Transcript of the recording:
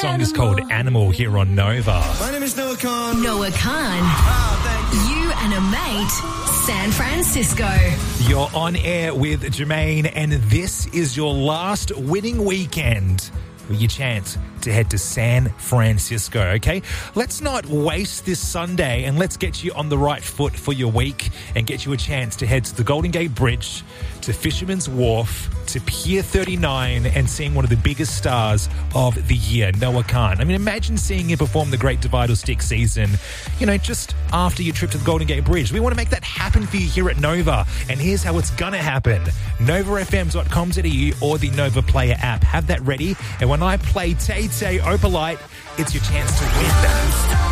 song is called Animal here on Nova. My name is Noah Khan. Noah Khan. Thank you. You and a mate, San Francisco. You're on air with Jermaine, and this is your last winning weekend for your chance to head to San Francisco, okay? Let's not waste this Sunday, and let's get you on the right foot for your week and get you a chance to head to the Golden Gate Bridge, to Fisherman's Wharf, to Pier 39, and seeing one of the biggest stars of the year, Noah Khan. I mean, imagine seeing him perform the Great Divide or Stick season, just after your trip to the Golden Gate Bridge. We want to make that happen for you here at Nova, and here's how it's gonna happen. NovaFM.com.au or the Nova Player app. Have that ready, and when I play Tay Tay Opalite, it's your chance to win.